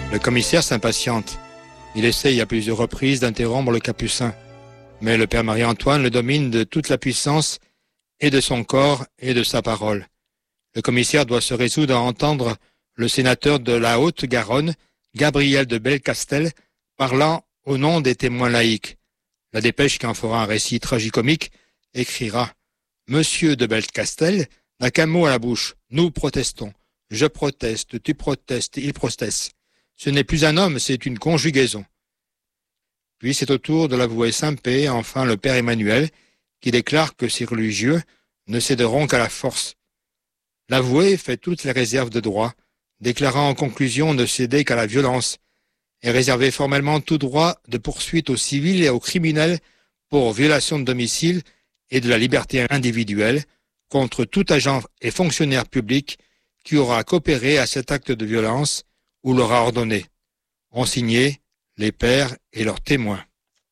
Le commissaire s'impatiente. Il essaye à plusieurs reprises d'interrompre le capucin. Mais le père Marie-Antoine le domine de toute la puissance et de son corps et de sa parole. Le commissaire doit se résoudre à entendre le sénateur de la Haute-Garonne, Gabriel de Belcastel, parlant au nom des témoins laïcs. La dépêche, qui en fera un récit tragicomique, écrira « Monsieur de Belcastel n'a qu'un mot à la bouche. Nous protestons. Je proteste, tu protestes, il proteste. Ce n'est plus un homme, c'est une conjugaison. » Puis c'est au tour de l'avoué Saint-Pé, enfin le père Emmanuel, qui déclare que ces religieux ne céderont qu'à la force. L'avoué fait toutes les réserves de droit, déclarant en conclusion ne céder qu'à la violence, et réserver formellement tout droit de poursuite aux civils et aux criminels pour violation de domicile et de la liberté individuelle contre tout agent et fonctionnaire public qui aura coopéré à cet acte de violence ou l'aura ordonné. Ont signé les pères et leurs témoins.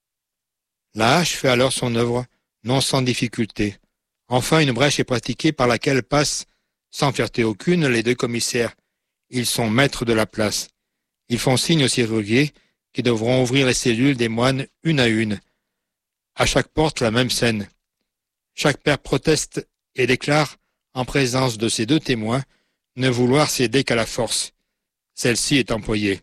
La hache fait alors son œuvre, non sans difficulté. Enfin, une brèche est pratiquée par laquelle passent, sans fierté aucune, les deux commissaires. Ils sont maîtres de la place. Ils font signe aux serruriers qui devront ouvrir les cellules des moines une à une. À chaque porte, la même scène. Chaque père proteste et déclare, en présence de ses deux témoins, ne vouloir céder qu'à la force. Celle-ci est employée.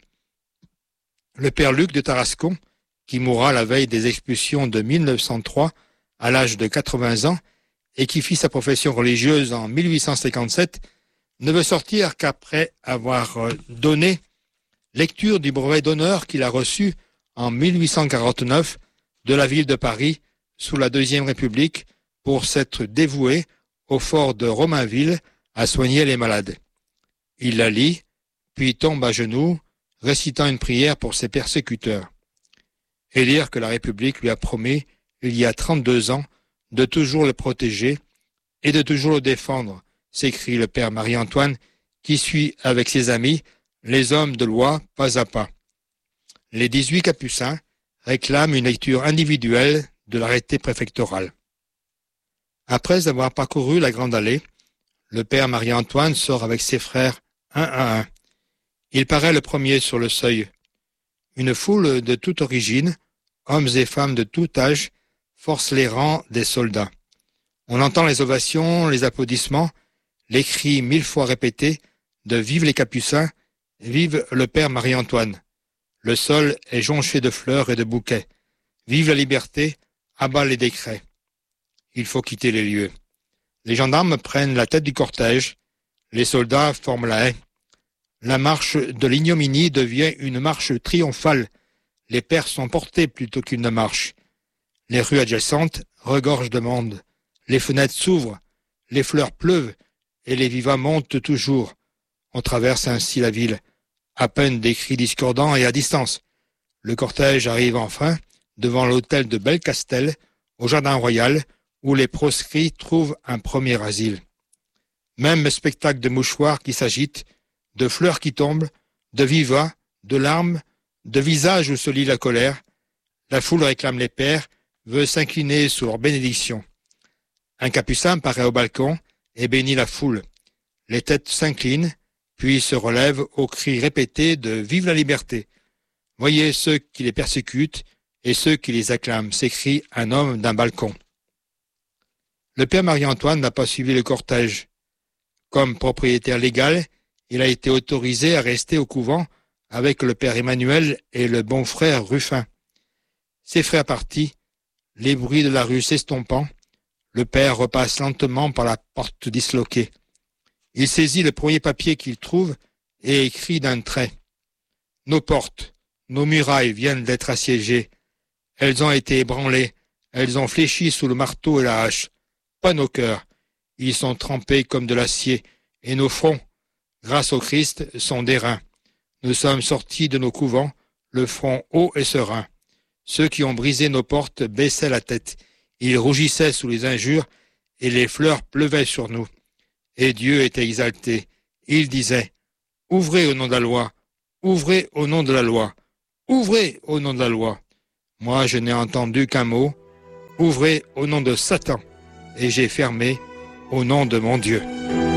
Le père Luc de Tarascon, qui mourra la veille des expulsions de 1903, à l'âge de 80 ans, et qui fit sa profession religieuse en 1857, ne veut sortir qu'après avoir donné lecture du brevet d'honneur qu'il a reçu en 1849 de la ville de Paris sous la Deuxième République pour s'être dévoué au fort de Romainville à soigner les malades. Il la lit, puis tombe à genoux, récitant une prière pour ses persécuteurs. Et dire que la République lui a promis, il y a 32 ans, de toujours le protéger et de toujours le défendre, s'écrie le père Marie-Antoine, qui suit avec ses amis les hommes de loi pas à pas. Les 18 capucins réclament une lecture individuelle de l'arrêté préfectoral. Après avoir parcouru la grande allée, le père Marie-Antoine sort avec ses frères un à un. Il paraît le premier sur le seuil. Une foule de toute origine, hommes et femmes de tout âge, force les rangs des soldats. On entend les ovations, les applaudissements, les cris 1000 fois répétés de « Vive les Capucins !» « Vive le père Marie-Antoine !» Le sol est jonché de fleurs et de bouquets. « Vive la liberté ! À bas les décrets !» Il faut quitter les lieux. Les gendarmes prennent la tête du cortège. Les soldats forment la haie. La marche de l'ignominie devient une marche triomphale. Les pères sont portés plutôt qu'une marche. Les rues adjacentes regorgent de monde. Les fenêtres s'ouvrent, les fleurs pleuvent et les vivats montent toujours. On traverse ainsi la ville, à peine des cris discordants et à distance. Le cortège arrive enfin devant l'hôtel de Belcastel, au jardin royal, où les proscrits trouvent un premier asile. Même spectacle de mouchoirs qui s'agitent, de fleurs qui tombent, de vivats, de larmes, de visages où se lit la colère. La foule réclame les pères, veut s'incliner sous leur bénédiction. Un capucin paraît au balcon et bénit la foule. Les têtes s'inclinent, puis se relèvent aux cris répétés de « Vive la liberté !» Voyez ceux qui les persécutent et ceux qui les acclament, s'écrie un homme d'un balcon. Le père Marie-Antoine n'a pas suivi le cortège. Comme propriétaire légal, il a été autorisé à rester au couvent avec le père Emmanuel et le bon frère Ruffin. Ses frères partis, les bruits de la rue s'estompant, le père repasse lentement par la porte disloquée. Il saisit le premier papier qu'il trouve et écrit d'un trait. « Nos portes, nos murailles viennent d'être assiégées. Elles ont été ébranlées, elles ont fléchi sous le marteau et la hache. Pas nos cœurs, ils sont trempés comme de l'acier, et nos fronts, grâce au Christ, sont d'airain. Nous sommes sortis de nos couvents, le front haut et serein. Ceux qui ont brisé nos portes baissaient la tête. Ils rougissaient sous les injures, et les fleurs pleuvaient sur nous. Et Dieu était exalté. Il disait, « Ouvrez au nom de la loi, ouvrez au nom de la loi, ouvrez au nom de la loi. » Moi, je n'ai entendu qu'un mot, « Ouvrez au nom de Satan. » Et j'ai fermé au nom de mon Dieu.